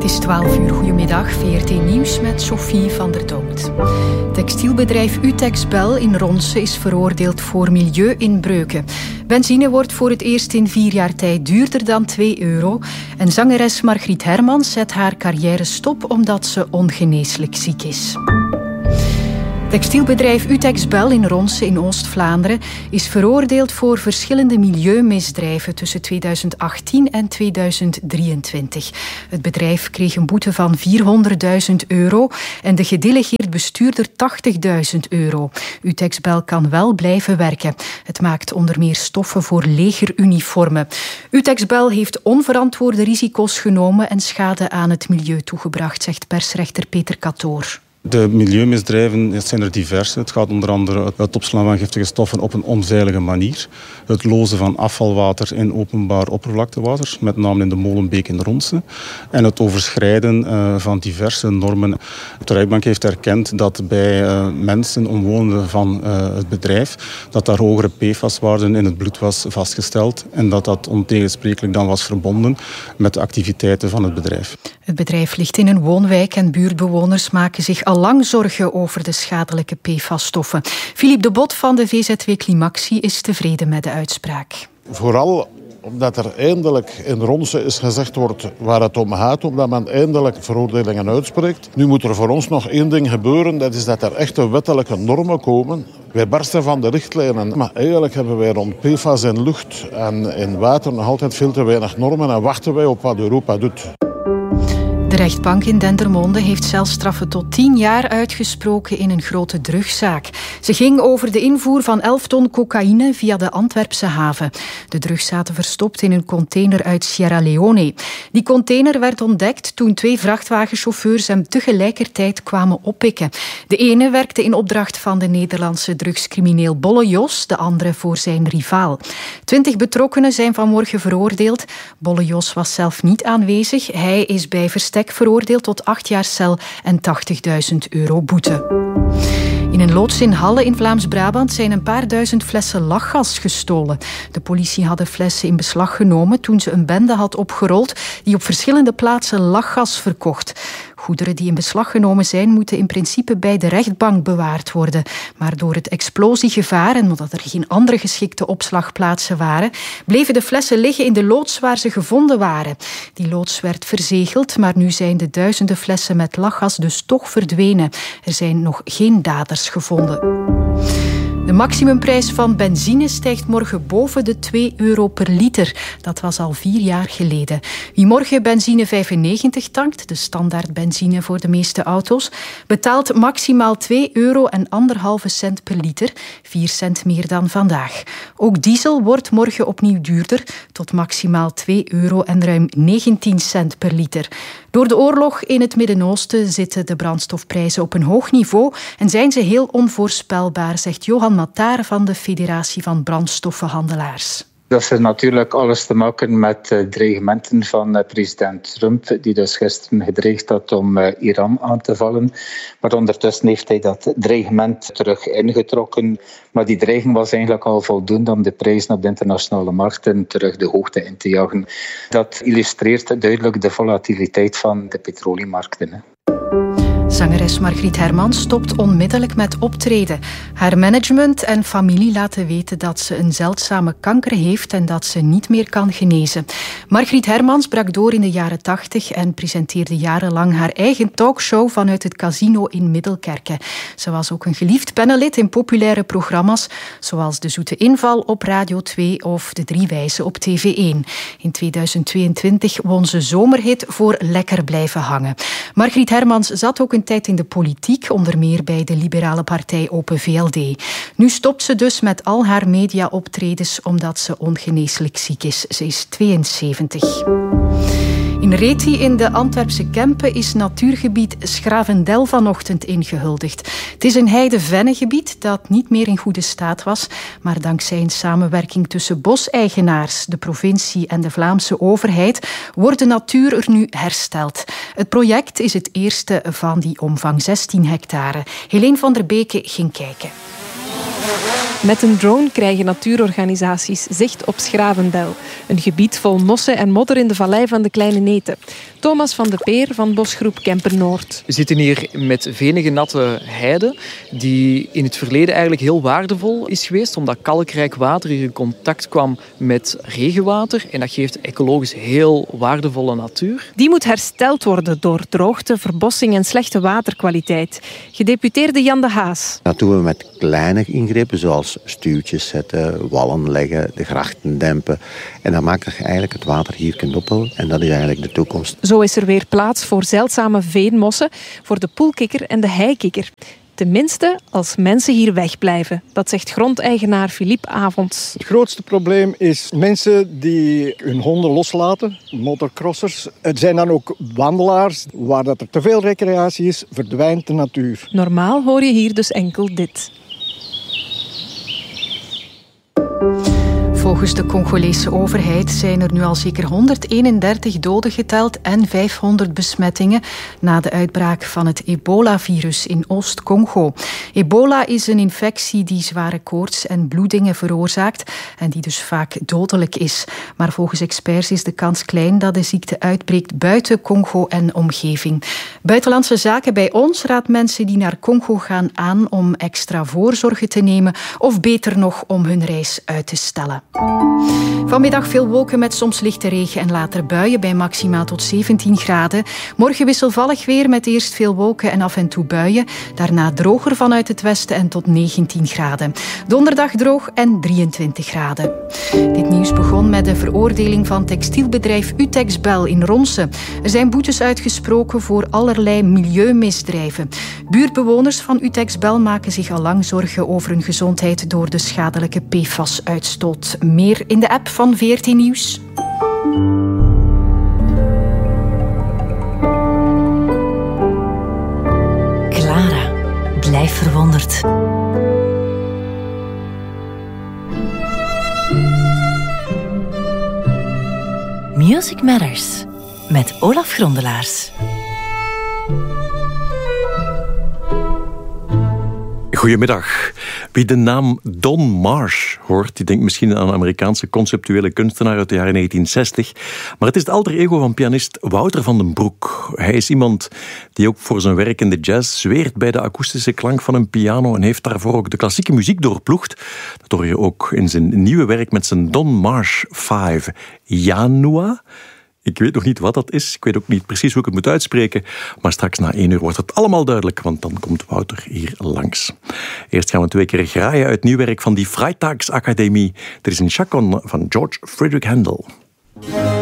Het is 12 uur. Goedemiddag. VRT Nieuws met Sophie van der Dood. Textielbedrijf Utexbel in Ronse is veroordeeld voor milieuinbreuken. Benzine wordt voor het eerst in 4 jaar tijd duurder dan €2. En zangeres Margriet Hermans zet haar carrière stop omdat ze ongeneeslijk ziek is. Textielbedrijf Utexbel in Ronse in Oost-Vlaanderen is veroordeeld voor verschillende milieumisdrijven tussen 2018 en 2023. Het bedrijf kreeg een boete van €400.000 en de gedelegeerd bestuurder €80.000. Utexbel kan wel blijven werken. Het maakt onder meer stoffen voor legeruniformen. Utexbel heeft onverantwoorde risico's genomen en schade aan het milieu toegebracht, zegt persrechter Peter Catoor. De milieumisdrijven, het zijn er diverse. Het gaat onder andere het opslaan van giftige stoffen op een onveilige manier. Het lozen van afvalwater in openbaar oppervlaktewater, met name in de Molenbeek in Ronse. En het overschrijden van diverse normen. De rechtbank heeft erkend dat bij mensen, omwonenden van het bedrijf, dat daar hogere PFAS-waarden in het bloed was vastgesteld. En dat dat ontegensprekelijk dan was verbonden met de activiteiten van het bedrijf. Het bedrijf ligt in een woonwijk en buurtbewoners maken zich al lang zorgen over de schadelijke PFAS-stoffen. Philippe de Bot van de VZW Climaxi is tevreden met de uitspraak. Vooral omdat er eindelijk in Ronse is gezegd wordt waar het om gaat, omdat men eindelijk veroordelingen uitspreekt. Nu moet er voor ons nog één ding gebeuren, dat is dat er echte wettelijke normen komen. Wij barsten van de richtlijnen, maar eigenlijk hebben wij rond PFAS in lucht en in water nog altijd veel te weinig normen en wachten wij op wat Europa doet. De rechtbank in Dendermonde heeft celstraffen tot 10 jaar uitgesproken in een grote drugszaak. Ze ging over de invoer van 11 ton cocaïne via de Antwerpse haven. De drugs zaten verstopt in een container uit Sierra Leone. Die container werd ontdekt toen 2 vrachtwagenchauffeurs hem tegelijkertijd kwamen oppikken. De ene werkte in opdracht van de Nederlandse drugscrimineel Bolle Jos, de andere voor zijn rivaal. 20 betrokkenen zijn vanmorgen veroordeeld. Bolle Jos was zelf niet aanwezig. Hij is bij verstek veroordeeld tot 8 jaar cel en €80.000 boete. In een loods in Halle in Vlaams-Brabant zijn een paar duizend flessen lachgas gestolen. De politie had de flessen in beslag genomen toen ze een bende had opgerold die op verschillende plaatsen lachgas verkocht. Goederen die in beslag genomen zijn, moeten in principe bij de rechtbank bewaard worden. Maar door het explosiegevaar en omdat er geen andere geschikte opslagplaatsen waren, bleven de flessen liggen in de loods waar ze gevonden waren. Die loods werd verzegeld, maar nu zijn de duizenden flessen met lachgas dus toch verdwenen. Er zijn nog geen daders gevonden. De maximumprijs van benzine stijgt morgen boven de €2 per liter. Dat was al 4 jaar geleden. Wie morgen benzine 95 tankt, de standaard benzine voor de meeste auto's, betaalt maximaal €2 en 1,5 cent per liter, 4 cent meer dan vandaag. Ook diesel wordt morgen opnieuw duurder, tot maximaal €2 en ruim 19 cent per liter. Door de oorlog in het Midden-Oosten zitten de brandstofprijzen op een hoog niveau en zijn ze heel onvoorspelbaar, zegt Johan Matar van de Federatie van Brandstoffenhandelaars. Dat heeft natuurlijk alles te maken met dreigementen van president Trump, die dus gisteren gedreigd had om Iran aan te vallen. Maar ondertussen heeft hij dat dreigement terug ingetrokken. Maar die dreiging was eigenlijk al voldoende om de prijzen op de internationale markten terug de hoogte in te jagen. Dat illustreert duidelijk de volatiliteit van de petroleummarkten. Zangeres Margriet Hermans stopt onmiddellijk met optreden. Haar management en familie laten weten dat ze een zeldzame kanker heeft en dat ze niet meer kan genezen. Margriet Hermans brak door in de jaren 80 en presenteerde jarenlang haar eigen talkshow vanuit het casino in Middelkerke. Ze was ook een geliefd panellid in populaire programma's, zoals De Zoete Inval op Radio 2 of De 3 Wijzen op TV1. In 2022 won ze zomerhit voor Lekker blijven hangen. Margriet Hermans zat ook een tijd in de politiek, onder meer bij de liberale partij Open VLD. Nu stopt ze dus met al haar media-optredens omdat ze ongeneeslijk ziek is. Ze is 72. In Reti in de Antwerpse Kempen is natuurgebied Schravendel vanochtend ingehuldigd. Het is een heide-vennengebied dat niet meer in goede staat was, maar dankzij een samenwerking tussen boseigenaars, de provincie en de Vlaamse overheid wordt de natuur er nu hersteld. Het project is het eerste van die omvang, 16 hectare. Helene van der Beke ging kijken. Met een drone krijgen natuurorganisaties zicht op Schravendel. Een gebied vol mossen en modder in de vallei van de Kleine Neten. Thomas van de Peer van bosgroep Kempernoord. We zitten hier met venige natte heide, die in het verleden eigenlijk heel waardevol is geweest, omdat kalkrijk water hier in contact kwam met regenwater. En dat geeft ecologisch heel waardevolle natuur. Die moet hersteld worden door droogte, verbossing en slechte waterkwaliteit. Gedeputeerde Jan de Haas. Dat doen we met kleine ingrepen, zoals stuwtjes zetten, wallen leggen, de grachten dempen. En dan maakt er eigenlijk het water hier knoppel. En dat is eigenlijk de toekomst. Zo is er weer plaats voor zeldzame veenmossen, voor de poelkikker en de heikikker. Tenminste, als mensen hier wegblijven. Dat zegt grondeigenaar Philippe Avonds. Het grootste probleem is mensen die hun honden loslaten, motocrossers. Het zijn dan ook wandelaars. Waar dat er te veel recreatie is, verdwijnt de natuur. Normaal hoor je hier dus enkel dit. Volgens de Congolese overheid zijn er nu al zeker 131 doden geteld en 500 besmettingen na de uitbraak van het ebola-virus in Oost-Congo. Ebola is een infectie die zware koorts en bloedingen veroorzaakt en die dus vaak dodelijk is. Maar volgens experts is de kans klein dat de ziekte uitbreekt buiten Congo en omgeving. Buitenlandse Zaken bij ons raadt mensen die naar Congo gaan aan om extra voorzorgen te nemen of beter nog om hun reis uit te stellen. Vanmiddag veel wolken met soms lichte regen en later buien bij maximaal tot 17 graden. Morgen wisselvallig weer met eerst veel wolken en af en toe buien. Daarna droger vanuit het westen en tot 19 graden. Donderdag droog en 23 graden. Dit nieuws begon met de veroordeling van textielbedrijf Utexbel in Ronse. Er zijn boetes uitgesproken voor allerlei milieumisdrijven. Buurtbewoners van Utexbel maken zich al lang zorgen over hun gezondheid door de schadelijke PFAS-uitstoot. Meer in de app van VRT Nieuws. Clara, blijf verwonderd. Music Matters met Olaf Grondelaars. Goedemiddag. Wie de naam Don Marsh hoort, die denkt misschien aan een Amerikaanse conceptuele kunstenaar uit de jaren 1960. Maar het is het alter ego van pianist Wouter van den Broek. Hij is iemand die ook voor zijn werk in de jazz zweert bij de akoestische klank van een piano en heeft daarvoor ook de klassieke muziek doorploegd. Dat hoor je ook in zijn nieuwe werk met zijn Don Marsh 5. Janua. Ik weet nog niet wat dat is. Ik weet ook niet precies hoe ik het moet uitspreken. Maar straks na 1 uur wordt het allemaal duidelijk, want dan komt Wouter hier langs. Eerst gaan we 2 keer graaien uit nieuw werk van die Freitagsakademie. Er is een chaconne van George Frederick Handel.